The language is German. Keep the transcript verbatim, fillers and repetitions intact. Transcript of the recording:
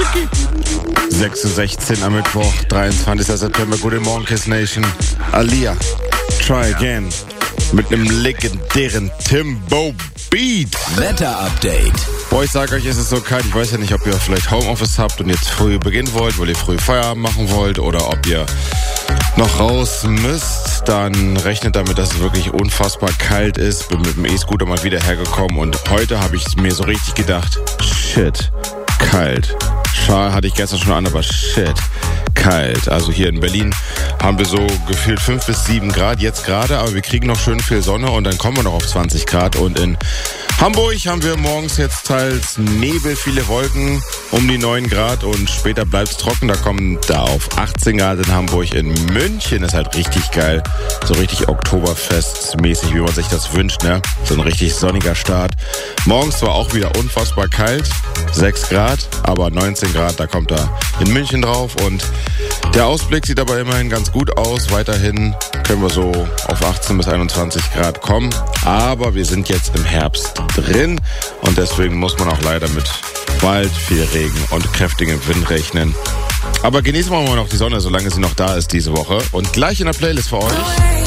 sechs Uhr sechzehn am Mittwoch, dreiundzwanzigster September. Guten Morgen, Kiss Nation. Alia, Try Again. Mit einem legendären Timbo Beat. Wetter-Update. Boah, ich sag euch, es ist so kalt. Ich weiß ja nicht, ob ihr vielleicht Homeoffice habt und jetzt früh beginnen wollt, weil ihr früh Feierabend machen wollt, oder ob ihr noch raus müsst. Dann rechnet damit, dass es wirklich unfassbar kalt ist. Bin mit dem E-Scooter mal wieder hergekommen und heute habe ich mir so richtig gedacht, shit, kalt. Schal hatte ich gestern schon an, aber shit, kalt. Also hier in Berlin haben wir so gefühlt fünf bis sieben Grad jetzt gerade, aber wir kriegen noch schön viel Sonne und dann kommen wir noch auf zwanzig Grad. Und in Hamburg haben wir morgens jetzt teils Nebel, viele Wolken, um die neun Grad und später bleibt es trocken. Da kommen da auf achtzehn Grad in Hamburg. In München ist halt richtig geil, so richtig Oktoberfestmäßig, wie man sich das wünscht, ne? So ein richtig sonniger Start. Morgens zwar auch wieder unfassbar kalt, sechs Grad, aber neunzehn Grad, da kommt da in München drauf und der Ausblick sieht aber immerhin ganz gut aus. Weiterhin können wir so auf achtzehn bis einundzwanzig Grad kommen, aber wir sind jetzt im Herbst drin und deswegen muss man auch leider mit bald viel Regen und kräftigem Wind rechnen. Aber genießen wir mal noch die Sonne, solange sie noch da ist diese Woche. Und gleich in der Playlist für euch